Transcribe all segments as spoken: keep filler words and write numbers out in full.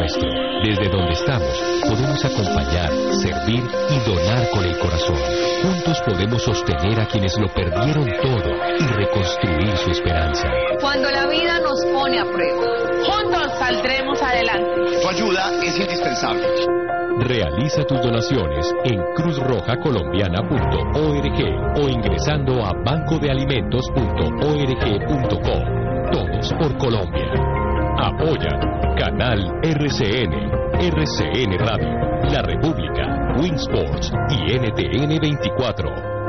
nuestro. Desde donde estamos, podemos acompañar, servir y donar con el corazón. Juntos podemos sostener a quienes lo perdieron todo y reconstruir su esperanza. Cuando la vida nos pone a prueba, juntos saldremos adelante. Tu ayuda es indispensable. Realiza tus donaciones en cruz roja colombiana punto org o ingresando a banco de alimentos punto org punto co. Todos por Colombia. Apoya Canal R C N, R C N Radio, La República, Winsports y N T N veinticuatro.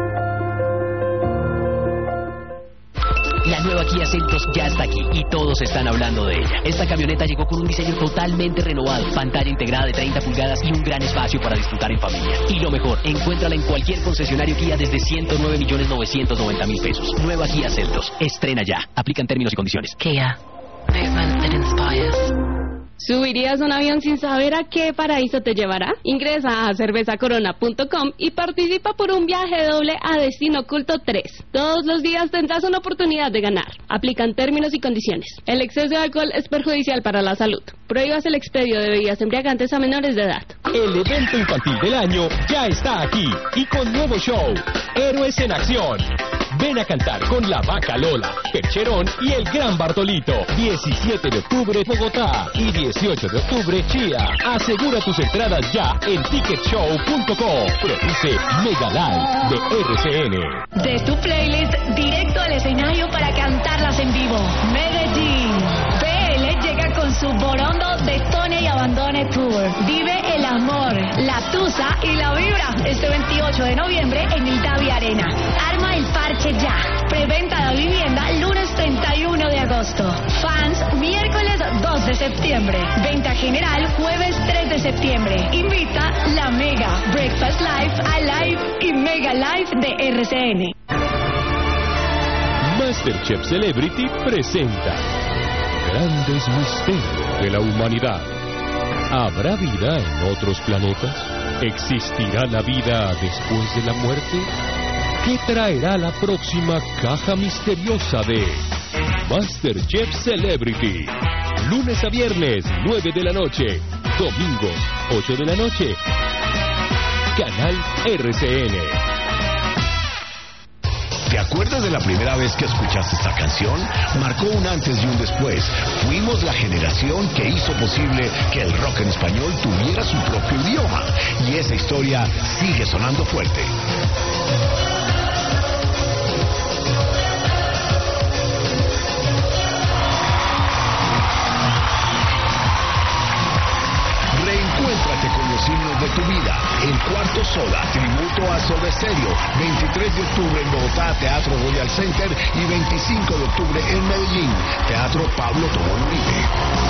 La nueva Kia Seltos ya está aquí y todos están hablando de ella. Esta camioneta llegó con un diseño totalmente renovado, pantalla integrada de treinta pulgadas y un gran espacio para disfrutar en familia. Y lo mejor, encuéntrala en cualquier concesionario Kia desde ciento nueve millones novecientos noventa mil pesos. Nueva Kia Seltos. Estrena ya. Aplican términos y condiciones. Kia. Movement that inspires. ¿Subirías un avión sin saber a qué paraíso te llevará? Ingresa a cerveza corona punto com y participa por un viaje doble a Destino Oculto tres. Todos los días tendrás una oportunidad de ganar. Aplican términos y condiciones. El exceso de alcohol es perjudicial para la salud. Prohíbas el expendio de bebidas embriagantes a menores de edad. El evento infantil del año ya está aquí y con nuevo show, Héroes en Acción. Ven a cantar con la Vaca Lola, Percherón y el Gran Bartolito. diecisiete de octubre Bogotá y dieciocho de octubre Chía. Asegura tus entradas ya en ticket show punto com. Produce Mega Live de R C N. De tu playlist directo al escenario para cantarlas en vivo. Medellín. P L llega con su Borondo Detone y Abandone Tour. Vive el amor, la tusa y la vibra este veintiocho de noviembre en el Davi Arena. Arma el parche ya. Preventa de vivienda lunes treinta y uno de agosto. Fans miércoles dos de septiembre. Venta general jueves tres de septiembre. Invita la Mega Breakfast Live, Alive y Mega Live de R C N. MasterChef Celebrity presenta Grandes Misterios de la Humanidad. ¿Habrá vida en otros planetas? ¿Existirá la vida después de la muerte? ¿Qué traerá la próxima caja misteriosa de MasterChef Celebrity? Lunes a viernes, nueve de la noche. Domingos, ocho de la noche. Canal R C N. ¿Te acuerdas de la primera vez que escuchaste esta canción? Marcó un antes y un después. Fuimos la generación que hizo posible que el rock en español tuviera su propio idioma. Y esa historia sigue sonando fuerte. Reencuéntrate con los himnos de tu vida. El Cuarto Soda, tributo a Soda Stereo. veintitrés de octubre en Bogotá, Teatro Royal Center. Y veinticinco de octubre en Medellín, Teatro Pablo Tobón Uribe.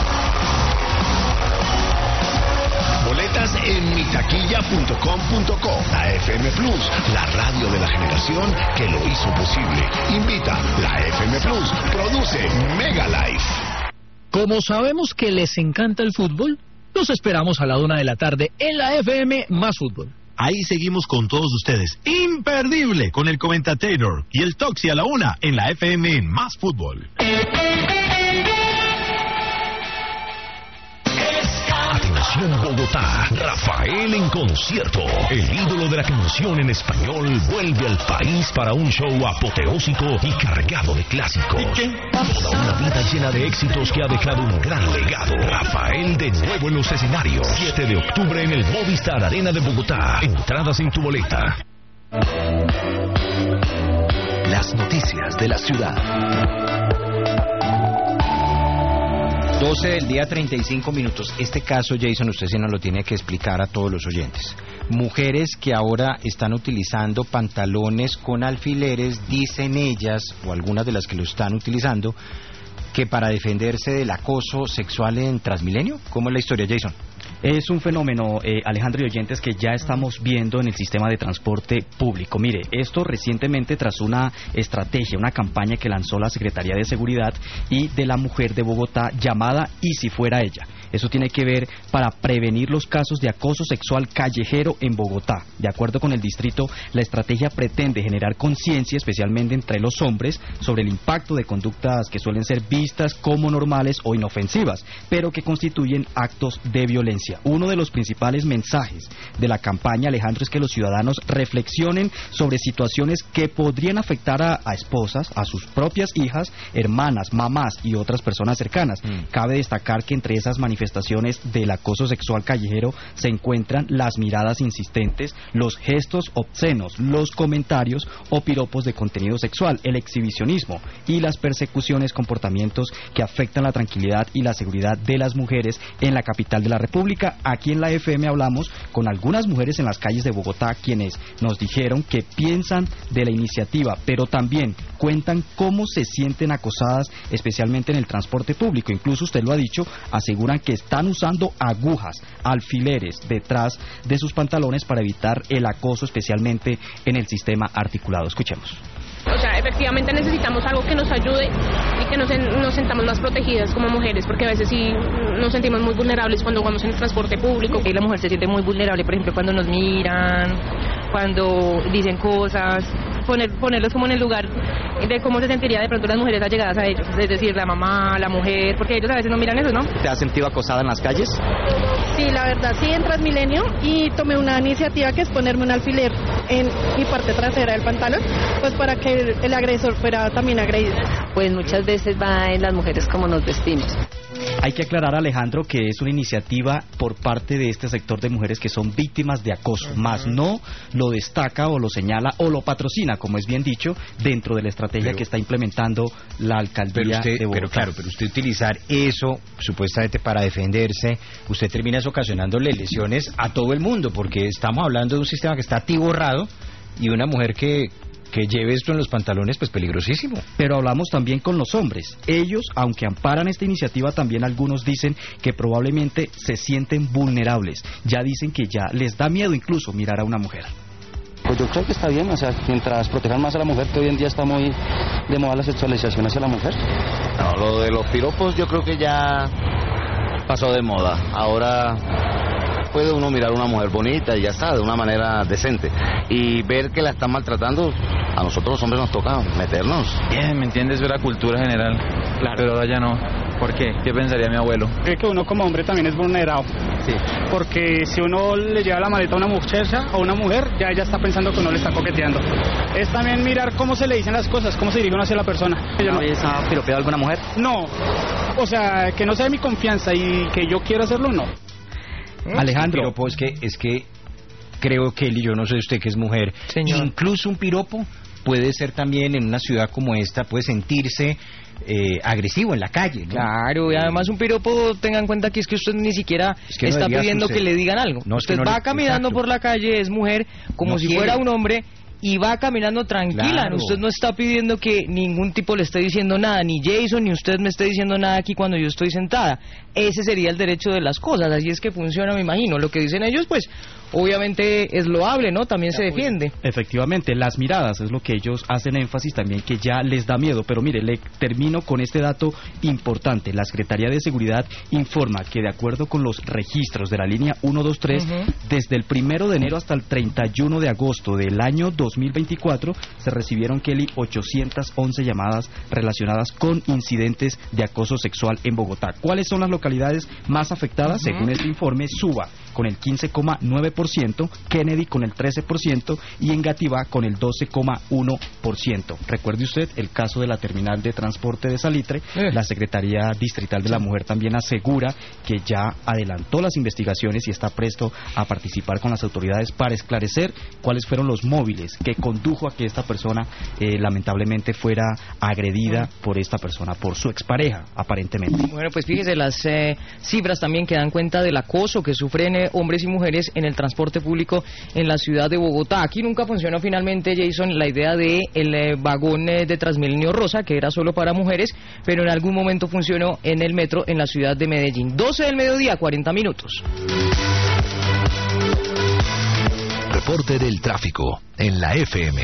Boletas en mi taquilla punto com punto co. La F M Plus, la radio de la generación que lo hizo posible. Invita la F M Plus. Produce Mega Life. Como sabemos que les encanta el fútbol, los esperamos a la una de la tarde en la F M Más Fútbol. Ahí seguimos con todos ustedes. Imperdible con el comentator y el Toxi a la una en la F M Más Fútbol. Atención Bogotá, Rafael en concierto. El ídolo de la canción en español vuelve al país para un show apoteósico y cargado de clásicos. Toda una vida llena de éxitos que ha dejado un gran legado. Rafael de nuevo en los escenarios. siete de octubre en el Movistar Arena de Bogotá. Entradas en tu boleta. Las noticias de la ciudad. doce del día, treinta y cinco minutos. Este caso, Jason, usted sí nos lo tiene que explicar a todos los oyentes. Mujeres que ahora están utilizando pantalones con alfileres, dicen ellas, o algunas de las que lo están utilizando, que para defenderse del acoso sexual en Transmilenio. ¿Cómo es la historia, Jason? Es un fenómeno, eh, Alejandro y oyentes, que ya estamos viendo en el sistema de transporte público. Mire, esto recientemente tras una estrategia, una campaña que lanzó la Secretaría de Seguridad y de la Mujer de Bogotá llamada Y si fuera ella. Eso tiene que ver para prevenir los casos de acoso sexual callejero en Bogotá. De acuerdo con el distrito, la estrategia pretende generar conciencia, especialmente entre los hombres, sobre el impacto de conductas que suelen ser vistas como normales o inofensivas, pero que constituyen actos de violencia. Uno de los principales mensajes de la campaña, Alejandro, es que los ciudadanos reflexionen sobre situaciones que podrían afectar a, a esposas, a sus propias hijas, hermanas, mamás y otras personas cercanas. Mm. Cabe destacar que entre esas manifestaciones del acoso sexual callejero se encuentran las miradas insistentes, los gestos obscenos, los comentarios o piropos de contenido sexual, el exhibicionismo y las persecuciones, comportamientos que afectan la tranquilidad y la seguridad de las mujeres en la capital de la República. Aquí en la F M hablamos con algunas mujeres en las calles de Bogotá, quienes nos dijeron que piensan de la iniciativa, pero también cuentan cómo se sienten acosadas, especialmente en el transporte público. Incluso usted lo ha dicho, aseguran que están usando agujas, alfileres detrás de sus pantalones para evitar el acoso, especialmente en el sistema articulado. Escuchemos. O sea, efectivamente necesitamos algo que nos ayude y que nos, nos sentamos más protegidas como mujeres, porque a veces sí nos sentimos muy vulnerables cuando vamos en el transporte público. Y la mujer se siente muy vulnerable, por ejemplo, cuando nos miran, cuando dicen cosas, poner, ponerlos como en el lugar de cómo se sentiría de pronto las mujeres allegadas a ellos, es decir, la mamá, la mujer, porque ellos a veces no miran eso, ¿no? ¿Te has sentido acosada en las calles? Sí, la verdad, sí, en Transmilenio, y tomé una iniciativa que es ponerme un alfiler en mi parte trasera del pantalón, pues para que el, el agresor fuera también agredido. Pues muchas veces va en las mujeres como nos vestimos. Hay que aclarar, Alejandro, que es una iniciativa por parte de este sector de mujeres que son víctimas de acoso, uh-huh. Más no lo destaca o lo señala o lo patrocina, como es bien dicho, dentro de la estrategia pero, que está implementando la alcaldía usted, de Bogotá. Pero claro, pero usted utilizar eso supuestamente para defenderse, usted termina ocasionándole lesiones a todo el mundo, porque estamos hablando de un sistema que está atiborrado y una mujer que... que lleve esto en los pantalones, pues peligrosísimo. Pero hablamos también con los hombres. Ellos, aunque amparan esta iniciativa, también algunos dicen que probablemente se sienten vulnerables. Ya dicen que ya les da miedo incluso mirar a una mujer. Pues yo creo que está bien, o sea, mientras protejan más a la mujer, que hoy en día está muy de moda la sexualización hacia la mujer. No, lo de los piropos yo creo que ya pasó de moda. Ahora puede uno mirar a una mujer bonita y ya está, de una manera decente. Y ver que la están maltratando, a nosotros los hombres nos toca meternos. Bien, ¿me entiendes? Es la cultura general. Claro. Pero ahora ya no. ¿Por qué? ¿Qué pensaría mi abuelo? Creo que uno como hombre también es vulnerado. Sí. Porque si uno le lleva la maleta a una muchacha o a una mujer, ya ella está pensando que uno le está coqueteando. Es también mirar cómo se le dicen las cosas, cómo se dirige uno hacia la persona. ¿No habéis no... piropeado a alguna mujer? No. O sea, que no sea de mi confianza y que yo quiero hacerlo, no. Alejandro, un piropo es que es que creo que yo no sé usted que es mujer, señor. Incluso un piropo puede ser también en una ciudad como esta, puede sentirse eh, agresivo en la calle, ¿no? Claro, y además un piropo, tenga en cuenta que es que usted ni siquiera es que está no pidiendo usted. que le digan algo. No, usted no va le... caminando Exacto. por la calle, es mujer, como no si quiere. fuera un hombre, y va caminando tranquila. Claro. Usted no está pidiendo que ningún tipo le esté diciendo nada, ni Jason ni usted me esté diciendo nada aquí cuando yo estoy sentada. Ese sería el derecho de las cosas, así es que funciona, me imagino. Lo que dicen ellos, pues, obviamente es loable, ¿no? También se defiende. Efectivamente, las miradas es lo que ellos hacen énfasis también, que ya les da miedo. Pero mire, le termino con este dato importante. La Secretaría de Seguridad informa que de acuerdo con los registros de la línea ciento veintitrés, uh-huh. desde el primero de enero hasta el treinta y uno de agosto del año dos mil veinticuatro, se recibieron, Kelly, ochocientas once llamadas relacionadas con incidentes de acoso sexual en Bogotá. ¿Cuáles son las localidades más afectadas? Uh-huh. Según este informe, Suba con el quince coma nueve por ciento, Kennedy con el trece por ciento y Engativá con el doce coma uno por ciento. Recuerde usted el caso de la terminal de transporte de Salitre. Eh. La Secretaría Distrital de la Mujer también asegura que ya adelantó las investigaciones y está presto a participar con las autoridades para esclarecer cuáles fueron los móviles que condujo a que esta persona eh, lamentablemente fuera agredida por esta persona, por su expareja, aparentemente. Bueno, pues fíjese las eh, cifras también que dan cuenta del acoso que sufren eh, hombres y mujeres en el transporte público en la ciudad de Bogotá. Aquí nunca funcionó finalmente, Jason, la idea de el eh, vagón eh, de Transmilenio Rosa, que era solo para mujeres, pero en algún momento funcionó en el metro en la ciudad de Medellín. doce del mediodía, cuarenta minutos. Reporte del tráfico en la F M.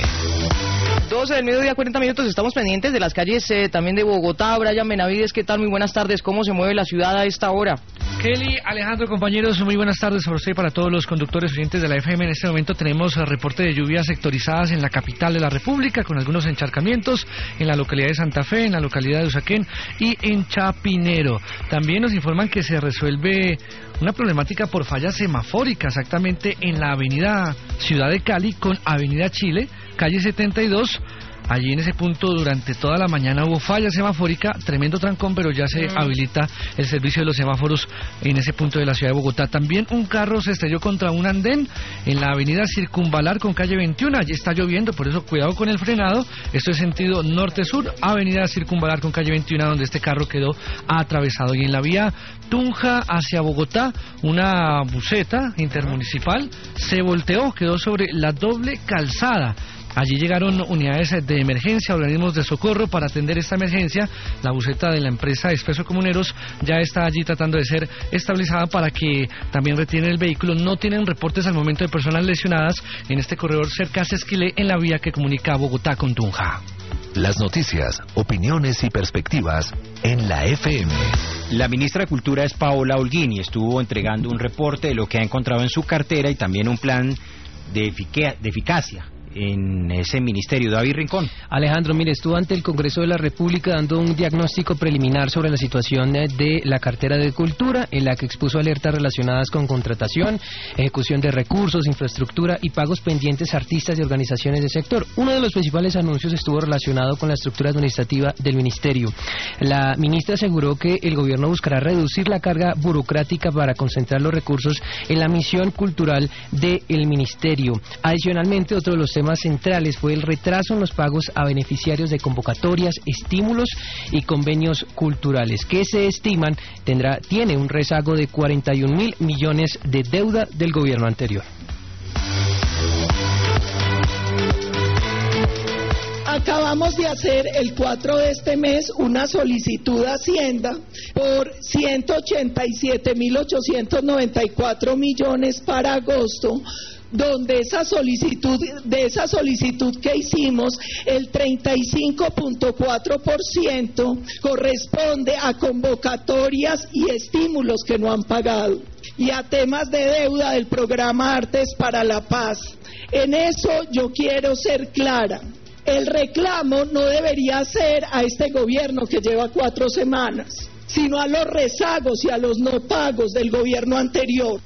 doce del mediodía, cuarenta minutos, estamos pendientes de las calles eh, también de Bogotá. Brian Benavides, ¿qué tal? Muy buenas tardes, ¿cómo se mueve la ciudad a esta hora? Kelly, Alejandro, compañeros, muy buenas tardes para usted y para todos los conductores oyentes de la F M. En este momento tenemos el reporte de lluvias sectorizadas en la capital de la República, con algunos encharcamientos en la localidad de Santa Fe, en la localidad de Usaquén y en Chapinero. También nos informan que se resuelve una problemática por falla semafórica, exactamente en la avenida Ciudad de Cali con avenida Chile, calle setenta y dos. Allí en ese punto durante toda la mañana hubo falla semafórica, tremendo trancón, pero ya se mm. habilita el servicio de los semáforos en ese punto de la ciudad de Bogotá. También un carro se estrelló contra un andén en la avenida Circunvalar con calle veintiuno. Allí está lloviendo, por eso cuidado con el frenado. Esto es sentido norte-sur, avenida Circunvalar con calle veintiuno, donde este carro quedó atravesado. Y en la vía Tunja hacia Bogotá, una buseta intermunicipal se volteó, quedó sobre la doble calzada. Allí llegaron unidades de emergencia, organismos de socorro para atender esta emergencia. La buseta de la empresa Expreso Comuneros ya está allí tratando de ser estabilizada para que también retienen el vehículo. No tienen reportes al momento de personas lesionadas en este corredor cerca a Sesquilé, en la vía que comunica Bogotá con Tunja. Las noticias, opiniones y perspectivas en la F M. La ministra de Cultura es Paola Holguín y estuvo entregando un reporte de lo que ha encontrado en su cartera y también un plan de, efic- de eficacia en ese ministerio. David Rincón. Alejandro, mire, estuvo ante el Congreso de la República dando un diagnóstico preliminar sobre la situación de la cartera de Cultura, en la que expuso alertas relacionadas con contratación, ejecución de recursos, infraestructura y pagos pendientes a artistas y organizaciones del sector. Uno de los principales anuncios estuvo relacionado con la estructura administrativa del ministerio. La ministra aseguró que el gobierno buscará reducir la carga burocrática para concentrar los recursos en la misión cultural del ministerio. Adicionalmente, otro de los temas centrales fue el retraso en los pagos a beneficiarios de convocatorias, estímulos y convenios culturales, que se estiman tendrá tiene un rezago de cuarenta y un mil millones de deuda del gobierno anterior. Acabamos de hacer el cuatro de este mes una solicitud a Hacienda por ciento ochenta y siete mil ochocientos noventa y cuatro millones para agosto, donde esa solicitud, de esa solicitud que hicimos, el treinta y cinco punto cuatro por ciento corresponde a convocatorias y estímulos que no han pagado y a temas de deuda del programa Artes para la Paz. En eso yo quiero ser clara. El reclamo no debería ser a este gobierno que lleva cuatro semanas, sino a los rezagos y a los no pagos del gobierno anterior.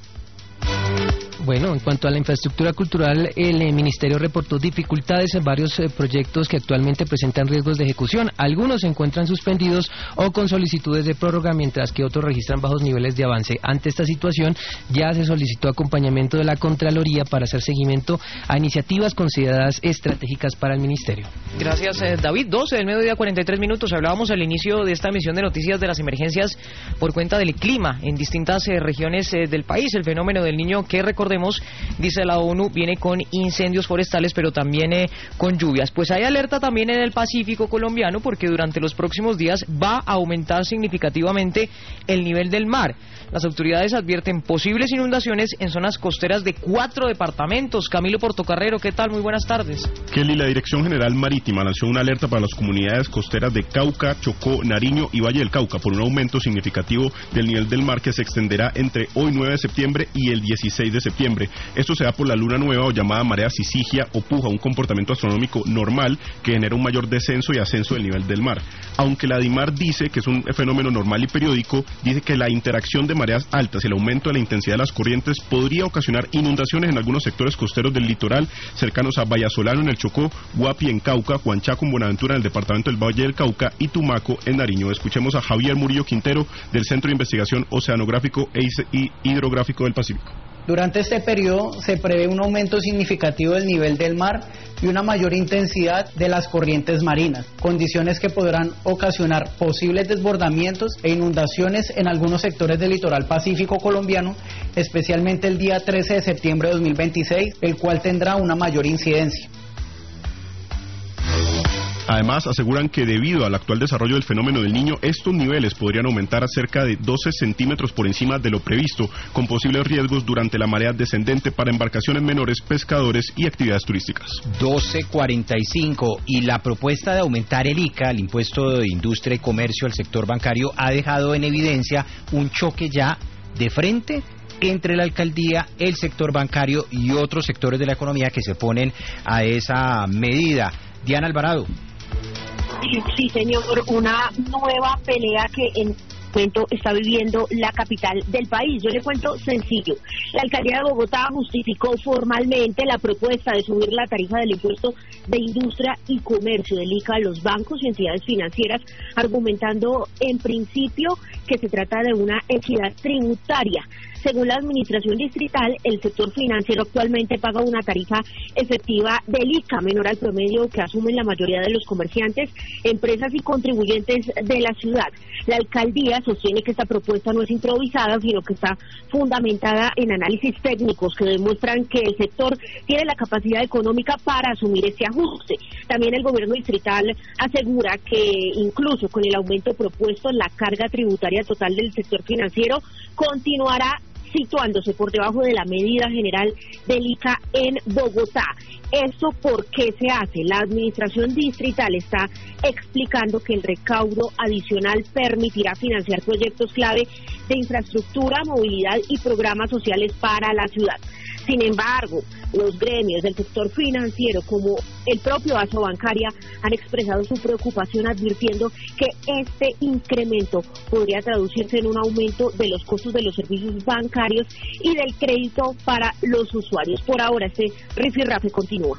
Bueno, en cuanto a la infraestructura cultural, el eh, Ministerio reportó dificultades en varios eh, proyectos que actualmente presentan riesgos de ejecución. Algunos se encuentran suspendidos o con solicitudes de prórroga, mientras que otros registran bajos niveles de avance. Ante esta situación, ya se solicitó acompañamiento de la Contraloría para hacer seguimiento a iniciativas consideradas estratégicas para el Ministerio. Gracias, eh, David. doce del mediodía, cuarenta y tres minutos. Hablábamos al inicio de esta emisión de noticias de las emergencias por cuenta del clima en distintas eh, regiones eh, del país. El fenómeno del Niño, que recordemos, dice la ONU, viene con incendios forestales, pero también eh, con lluvias. Pues hay alerta también en el Pacífico colombiano, porque durante los próximos días va a aumentar significativamente el nivel del mar. Las autoridades advierten posibles inundaciones en zonas costeras de cuatro departamentos. Camilo Portocarrero, ¿qué tal? Muy buenas tardes. Kelly, la Dirección General Marítima lanzó una alerta para las comunidades costeras de Cauca, Chocó, Nariño y Valle del Cauca por un aumento significativo del nivel del mar que se extenderá entre hoy nueve de septiembre y el dieciséis de septiembre. Esto se da por la luna nueva o llamada marea sisigia o puja, un comportamiento astronómico normal que genera un mayor descenso y ascenso del nivel del mar. Aunque la DIMAR dice que es un fenómeno normal y periódico, dice que la interacción de mareas altas y el aumento de la intensidad de las corrientes podría ocasionar inundaciones en algunos sectores costeros del litoral cercanos a Vallasolano en el Chocó, Guapi en Cauca, Huanchaco en Buenaventura en el departamento del Valle del Cauca y Tumaco en Nariño. Escuchemos a Javier Murillo Quintero del Centro de Investigación Oceanográfico e Hidrográfico del Pacífico. Durante este periodo se prevé un aumento significativo del nivel del mar y una mayor intensidad de las corrientes marinas, condiciones que podrán ocasionar posibles desbordamientos e inundaciones en algunos sectores del litoral pacífico colombiano especialmente el día trece de septiembre de dos mil veintiséis, el cual tendrá una mayor incidencia. Además, aseguran que debido al actual desarrollo del fenómeno del Niño, estos niveles podrían aumentar a cerca de doce centímetros por encima de lo previsto, con posibles riesgos durante la marea descendente para embarcaciones menores, pescadores y actividades turísticas. doce cuarenta y cinco, y la propuesta de aumentar el I C A, el impuesto de industria y comercio al sector bancario, ha dejado en evidencia un choque ya de frente entre la alcaldía, el sector bancario y otros sectores de la economía que se oponen a esa medida. Diana Alvarado. Sí, señor, una nueva pelea que en momento está viviendo la capital del país. Yo le cuento sencillo. La alcaldía de Bogotá justificó formalmente la propuesta de subir la tarifa del impuesto de industria y comercio del I C A a los bancos y entidades financieras, argumentando en principio que se trata de una equidad tributaria. Según la administración distrital, el sector financiero actualmente paga una tarifa efectiva del I C A menor al promedio que asumen la mayoría de los comerciantes, empresas y contribuyentes de la ciudad. La alcaldía sostiene que esta propuesta no es improvisada, sino que está fundamentada en análisis técnicos que demuestran que el sector tiene la capacidad económica para asumir este ajuste. También el gobierno distrital asegura que incluso con el aumento propuesto, la carga tributaria total del sector financiero continuará situándose por debajo de la medida general del I C A en Bogotá. ¿Esto por qué se hace? La administración distrital está explicando que el recaudo adicional permitirá financiar proyectos clave de infraestructura, movilidad y programas sociales para la ciudad. Sin embargo, los gremios del sector financiero, como el propio Aso Bancaria, han expresado su preocupación advirtiendo que este incremento podría traducirse en un aumento de los costos de los servicios bancarios y del crédito para los usuarios. Por ahora, este rifirrafe continúa.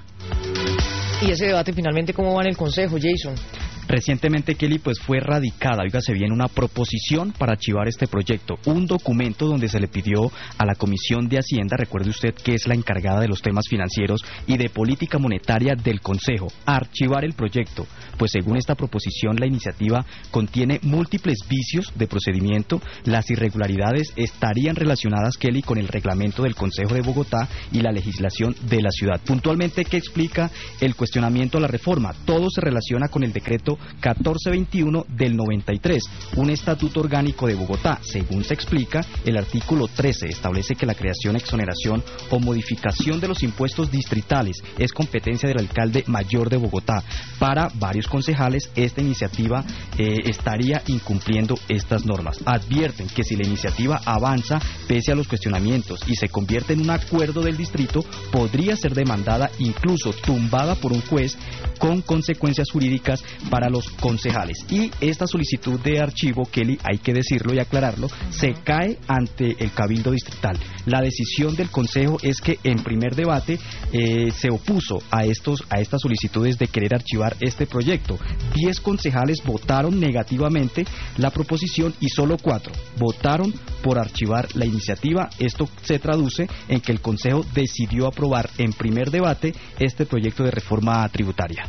¿Y ese debate finalmente cómo va en el Consejo, Jason? Recientemente, Kelly, pues fue radicada, oígase bien, una proposición para archivar este proyecto, un documento donde se le pidió a la Comisión de Hacienda, recuerde usted que es la encargada de los temas financieros y de política monetaria del Consejo, archivar el proyecto, pues según esta proposición la iniciativa contiene múltiples vicios de procedimiento, las irregularidades estarían relacionadas, Kelly, con el reglamento del Consejo de Bogotá y la legislación de la ciudad. Puntualmente, ¿qué explica el cuestionamiento a la reforma? Todo se relaciona con el decreto catorce veintiuno del noventa y tres, un estatuto orgánico de Bogotá. Según se explica, el artículo trece establece que la creación, exoneración o modificación de los impuestos distritales es competencia del alcalde mayor de Bogotá. Para varios concejales, esta iniciativa eh, estaría incumpliendo estas normas. Advierten que si la iniciativa avanza pese a los cuestionamientos y se convierte en un acuerdo del distrito, podría ser demandada, incluso tumbada por un juez, con consecuencias jurídicas para los concejales. Y esta solicitud de archivo, Kelly, hay que decirlo y aclararlo, se cae ante el Cabildo Distrital. La decisión del Consejo es que en primer debate eh, se opuso a estos a estas solicitudes de querer archivar este proyecto. Diez concejales votaron negativamente la proposición y solo cuatro votaron por archivar la iniciativa. Esto se traduce en que el Consejo decidió aprobar en primer debate este proyecto de reforma tributaria.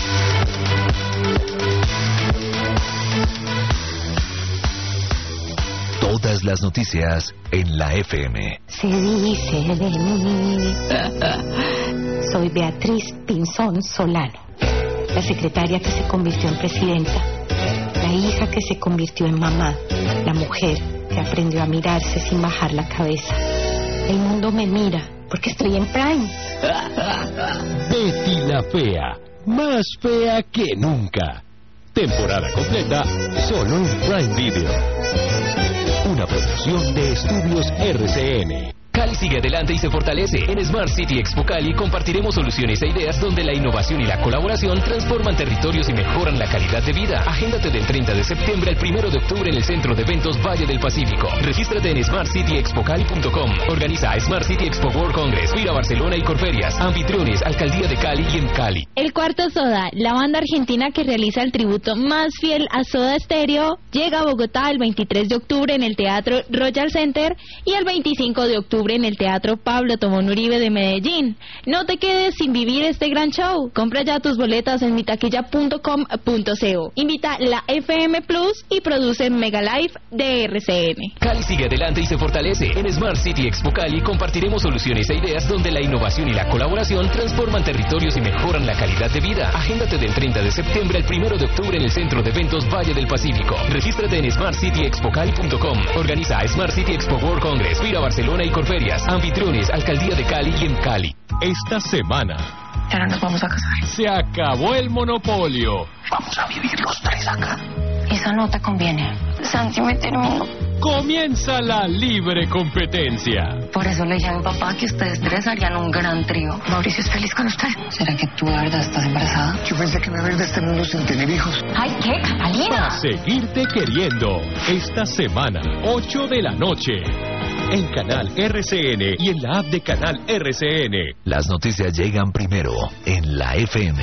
Todas las noticias en la F M. Se dice de mí. Soy Beatriz Pinzón Solano, la secretaria que se convirtió en presidenta, la hija que se convirtió en mamá, la mujer que aprendió a mirarse sin bajar la cabeza. El mundo me mira porque estoy en Prime. Betty la Fea, más fea que nunca. Temporada completa solo en Prime Video. Una producción de Estudios R C N. Cali sigue adelante y se fortalece. En Smart City Expo Cali compartiremos soluciones e ideas donde la innovación y la colaboración transforman territorios y mejoran la calidad de vida. Agéndate del treinta de septiembre al primero de octubre en el Centro de Eventos Valle del Pacífico. Regístrate en smart city expo cali punto com. Organiza Smart City Expo World Congress. Mira Barcelona y Corferias. Anfitriones, Alcaldía de Cali y en Cali. El Cuarto Soda, la banda argentina que realiza el tributo más fiel a Soda Stereo, llega a Bogotá el veintitrés de octubre en el Teatro Royal Center y el veinticinco de octubre octubre en el Teatro Pablo Tomón Uribe de Medellín. No te quedes sin vivir este gran show. Compra ya tus boletas en mitaquilla punto com punto co. Invita la F M Plus y produce Megalife de R C N. Cali sigue adelante y se fortalece. En Smart City Expo Cali compartiremos soluciones e ideas donde la innovación y la colaboración transforman territorios y mejoran la calidad de vida. Agéndate del treinta de septiembre al primero de octubre en el Centro de Eventos Valle del Pacífico. Regístrate en smart city expo cali punto com. Organiza Smart City Expo World Congress, Vira Barcelona y Corferias. Anfitriones, Alcaldía de Cali y en Cali. Esta semana ya no nos vamos a casar. Se acabó el monopolio. Vamos a vivir los tres acá. Esa no te conviene. Santi me terminó. Comienza la libre competencia. Por eso le dije a mi papá que ustedes tres harían un gran trío. Mauricio es feliz con usted. ¿Será que tú de verdad estás embarazada? Yo pensé que me iba a ir de este mundo sin tener hijos. ¡Ay, qué, Catalina! A seguirte queriendo. Esta semana, ocho de la noche. En Canal R C N y en la app de Canal R C N. Las noticias llegan primero en la F M.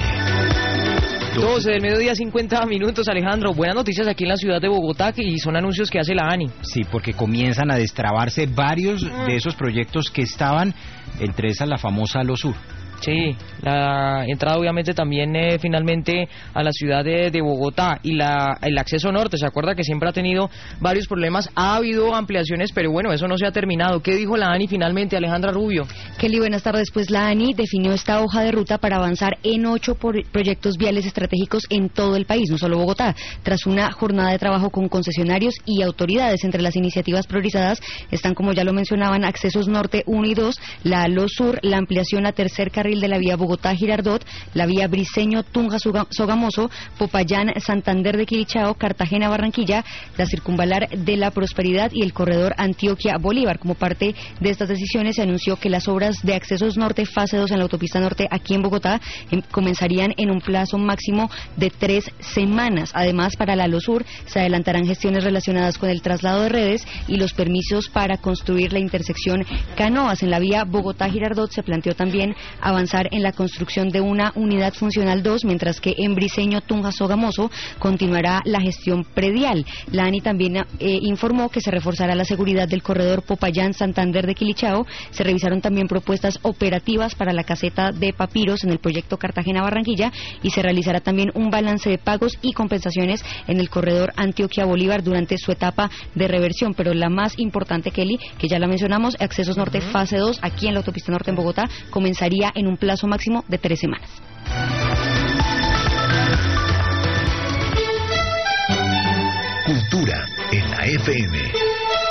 doce del mediodía, cincuenta minutos, Alejandro. Buenas noticias aquí en la ciudad de Bogotá, que y son anuncios que hace la ANI. Sí, porque comienzan a destrabarse varios de esos proyectos que estaban, entre esas la famosa Alosur. Sí, la entrada obviamente también eh, finalmente a la ciudad de, de Bogotá y la, el acceso norte, ¿se acuerda que siempre ha tenido varios problemas? Ha habido ampliaciones, pero bueno, eso no se ha terminado. ¿Qué dijo la ANI finalmente, Alejandra Rubio? Kelly, buenas tardes. Pues la ANI definió esta hoja de ruta para avanzar en ocho por proyectos viales estratégicos en todo el país, no solo Bogotá, tras una jornada de trabajo con concesionarios y autoridades. Entre las iniciativas priorizadas están, como ya lo mencionaban, accesos norte uno y dos, la Alo Sur, la ampliación a tercer carril de la vía Bogotá-Girardot, la vía Briceño-Tunja-Sogamoso, Popayán-Santander de Quilichao, Cartagena-Barranquilla, la circunvalar de la Prosperidad y el corredor Antioquia-Bolívar. Como parte de estas decisiones se anunció que las obras de accesos norte fase dos en la autopista norte aquí en Bogotá em, comenzarían en un plazo máximo de tres semanas. Además, para la Alo Sur se adelantarán gestiones relacionadas con el traslado de redes y los permisos para construir la intersección Canoas. En la vía Bogotá-Girardot se planteó también avanzar en la construcción de una unidad funcional dos, mientras que en Briceño Tunja Sogamoso continuará la gestión predial. La ANI también eh, informó que se reforzará la seguridad del corredor Popayán Santander de Quilichao. Se revisaron también propuestas operativas para la caseta de Papiros en el proyecto Cartagena Barranquilla y se realizará también un balance de pagos y compensaciones en el corredor Antioquia Bolívar durante su etapa de reversión. Pero la más importante, Kelly, que ya la mencionamos, accesos norte uh-huh. fase dos aquí en la autopista norte en Bogotá, comenzaría en un plazo máximo de tres semanas. Cultura en la F M.